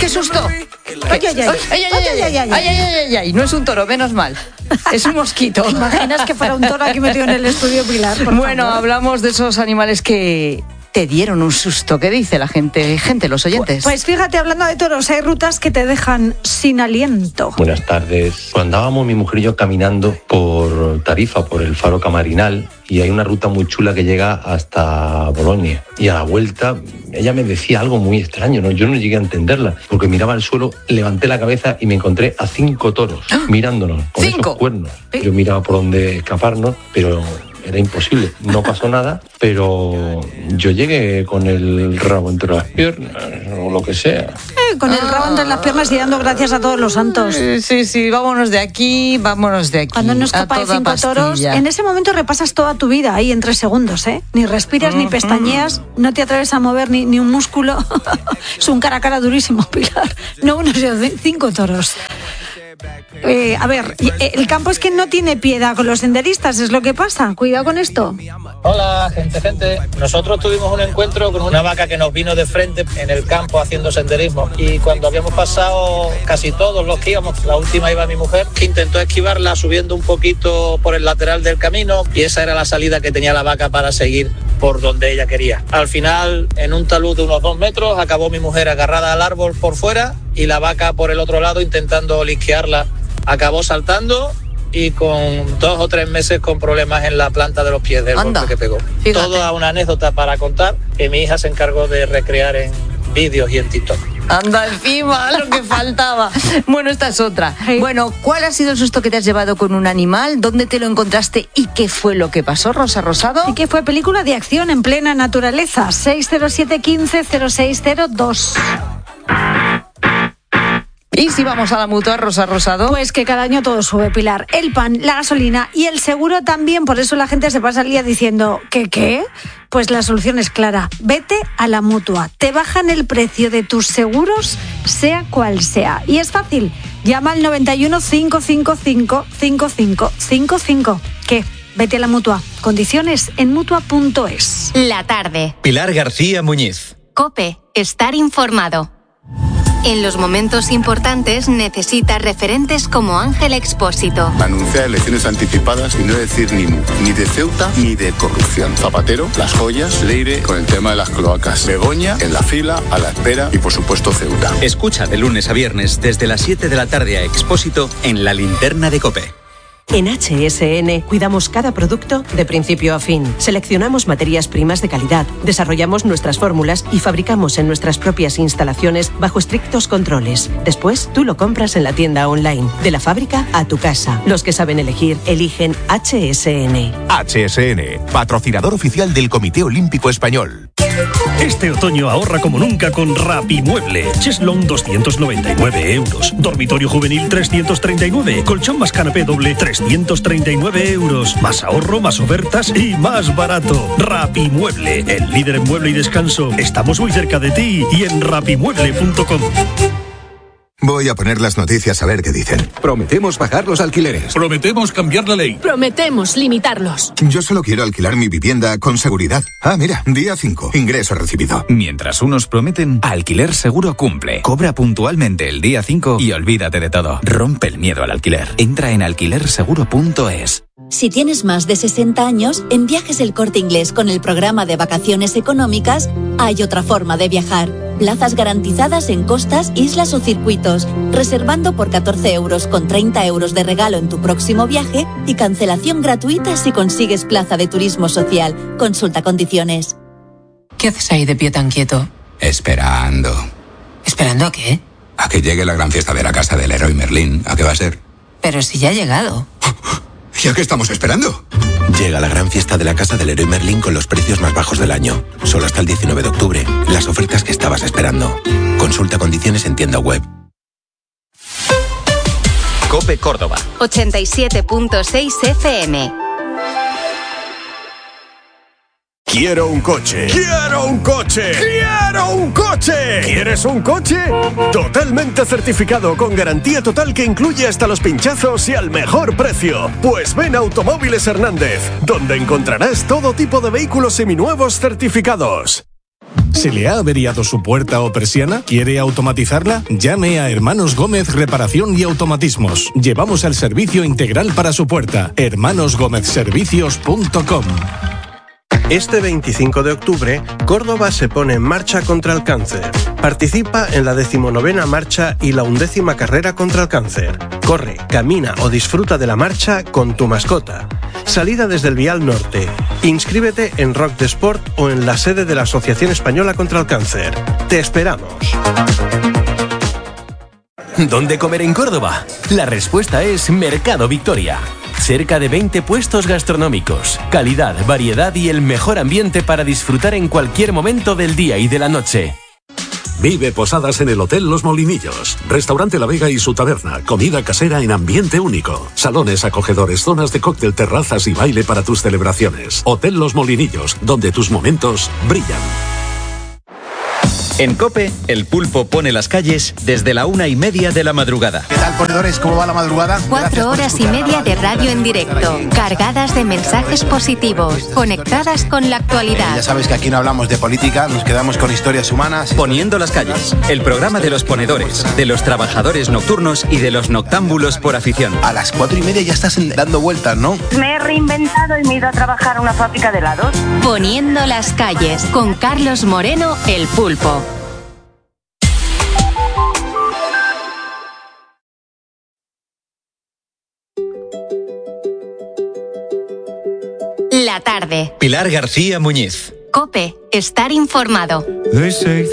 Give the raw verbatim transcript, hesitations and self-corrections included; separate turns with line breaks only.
qué susto!
¡Ay, ay, ay!
¡Ay, ay, ay! ¡Ay, ay, ay! ¡Ay, ay, ay! No es un toro, menos mal. Es un mosquito.
¿Te imaginas que fuera un toro aquí metido en el estudio, Pilar?
Bueno, favor. Hablamos de esos animales que te dieron un susto. ¿Qué dice la gente, gente, los oyentes?
Pues fíjate, hablando de toros, hay rutas que te dejan sin aliento.
Buenas tardes. Cuando andábamos mi mujer y yo caminando por Tarifa, por el Faro Camarinal, y hay una ruta muy chula que llega hasta Bolonia. Y a la vuelta, ella me decía algo muy extraño, ¿no? Yo no llegué a entenderla, porque miraba al suelo, levanté la cabeza y me encontré a cinco toros
¿Ah?
mirándonos con
¿Cinco?
esos cuernos.
¿Eh?
Yo miraba por dónde escaparnos, pero era imposible. No pasó nada, pero yo llegué con el rabo entre las piernas o lo que sea.
Eh, con el rabo entre las piernas y dando gracias a todos los santos.
Sí, sí, sí, vámonos de aquí, vámonos de aquí.
Cuando no escapa de cinco
pastilla.
toros, en ese momento repasas toda tu vida ahí en tres segundos, ¿eh? Ni respiras, uh-huh. ni pestañeas, no te atreves a mover ni, ni un músculo. Es un cara a cara durísimo, Pilar. No uno, sino cinco toros. Eh, a ver, el campo es que no tiene piedad con los senderistas, es lo que pasa. Cuidado con esto.
Hola, gente, gente. Nosotros tuvimos un encuentro con una vaca que nos vino de frente en el campo haciendo senderismo. Y cuando habíamos pasado casi todos los que íbamos, la última iba mi mujer, intentó esquivarla subiendo un poquito por el lateral del camino. Y esa era la salida que tenía la vaca para seguir por donde ella quería. Al final, en un talud de unos dos metros, acabó mi mujer agarrada al árbol por fuera y la vaca por el otro lado intentando lisquearla. Acabó saltando y con dos o tres meses con problemas en la planta de los pies del
Anda,
golpe que pegó.
fíjate.
Toda una anécdota para contar que mi hija se encargó de recrear en vídeos y en TikTok.
Anda, encima, lo que faltaba. Bueno, esta es otra.
Sí.
Bueno, ¿cuál ha sido el susto que te has llevado con un animal? ¿Dónde te lo encontraste y qué fue lo que pasó, Rosa Rosado?
Y que fue película de acción en plena naturaleza. seis cero siete uno cinco cero seis cero dos.
¿Y si vamos a la Mutua, Rosa Rosado?
Pues que cada año todo sube, Pilar. El pan, la gasolina y el seguro también. Por eso la gente se pasa el día diciendo ¿qué qué? Pues la solución es clara. Vete a la Mutua. Te bajan el precio de tus seguros, sea cual sea. Y es fácil. Llama al noventa y uno, cinco cinco cinco, cinco cinco cinco cinco. ¿Qué? Vete a la Mutua. Condiciones en mutua punto es.
La tarde.
Pilar García Muñiz.
COPE. Estar informado. En los momentos importantes necesita referentes como Ángel Expósito.
Anunciar elecciones anticipadas y no decir ni mu, ni de Ceuta ni de corrupción. Zapatero, las joyas, Leire con el tema de las cloacas. Begoña en la fila, a la espera y por supuesto Ceuta.
Escucha de lunes a viernes desde las siete de la tarde a Expósito en La Linterna de COPE.
En H S N cuidamos cada producto de principio a fin. Seleccionamos materias primas de calidad, desarrollamos nuestras fórmulas y fabricamos en nuestras propias instalaciones bajo estrictos controles. Después, tú lo compras en la tienda online, de la fábrica a tu casa. Los que saben elegir, eligen H S N.
H S N, patrocinador oficial del Comité Olímpico Español.
Este otoño ahorra como nunca con Rapimueble. Cheslong doscientos noventa y nueve euros. Dormitorio juvenil trescientos treinta y nueve. Colchón más canapé doble trescientos treinta y nueve euros. Más ahorro, más ofertas y más barato. Rapimueble, el líder en mueble y descanso. Estamos muy cerca de ti y en rapimueble punto com.
Voy a poner las noticias a ver qué dicen. Prometemos bajar los alquileres.
Prometemos cambiar la ley.
Prometemos limitarlos.
Yo solo quiero alquilar mi vivienda con seguridad. Ah, mira, día cinco, ingreso recibido.
Mientras unos prometen, Alquiler Seguro cumple. Cobra puntualmente el día cinco y olvídate de todo. Rompe el miedo al alquiler. Entra en alquiler seguro punto es.
Si tienes más de sesenta años, en Viajes El Corte Inglés con el programa de vacaciones económicas, hay otra forma de viajar. Plazas garantizadas en costas, islas o circuitos, reservando por catorce euros con treinta euros de regalo en tu próximo viaje y cancelación gratuita si consigues plaza de turismo social. Consulta condiciones.
¿Qué haces ahí de pie tan quieto?
Esperando.
¿Esperando a qué?
A que llegue la gran fiesta de la casa del Leroy Merlin. ¿A qué va a ser?
Pero si ya ha llegado.
¿Y a qué estamos esperando?
Llega la gran fiesta de la casa del Leroy Merlin con los precios más bajos del año. Solo hasta el diecinueve de octubre. Las ofertas que estabas esperando. Consulta condiciones en tienda web.
COPE Córdoba.
ochenta y siete punto seis F M.
Quiero un coche. ¡Quiero un coche! ¡Quiero un coche! ¿Quieres un coche? Totalmente certificado con garantía total que incluye hasta los pinchazos y al mejor precio. Pues ven a Automóviles Hernández, donde encontrarás todo tipo de vehículos seminuevos certificados.
¿Se le ha averiado su puerta o persiana? ¿Quiere automatizarla? Llame a Hermanos Gómez Reparación y Automatismos. Llevamos el servicio integral para su puerta. hermanos gómez servicios punto com.
Este veinticinco de octubre, Córdoba se pone en marcha contra el cáncer. Participa en la decimonovena marcha y la undécima carrera contra el cáncer. Corre, camina o disfruta de la marcha con tu mascota. Salida desde el Vial Norte. Inscríbete en Rock de Sport o en la sede de la Asociación Española contra el Cáncer. ¡Te esperamos!
¿Dónde comer en Córdoba? La respuesta es Mercado Victoria. Cerca de veinte puestos gastronómicos, calidad, variedad y el mejor ambiente para disfrutar en cualquier momento del día y de la noche.
Vive posadas en el Hotel Los Molinillos. Restaurante La Vega y su taberna. Comida casera en ambiente único. Salones acogedores, zonas de cóctel, terrazas y baile para tus celebraciones. Hotel Los Molinillos, donde tus momentos brillan.
En COPE, el pulpo pone las calles desde la una y media de la madrugada.
¿Qué tal, ponedores? ¿Cómo va la madrugada?
Cuatro horas y media de radio en directo, cargadas de mensajes positivos, conectadas con la actualidad.
Ya sabes que aquí no hablamos de política, nos quedamos con historias humanas.
Poniendo las calles, el programa de los ponedores, de los trabajadores nocturnos y de los noctámbulos por afición.
A las cuatro y media ya estás dando vueltas, ¿no?
Me he reinventado y me he ido a trabajar a una fábrica de helados.
Poniendo las calles, con Carlos Moreno, el pulpo. La tarde.
Pilar García Muñiz.
COPE, estar informado.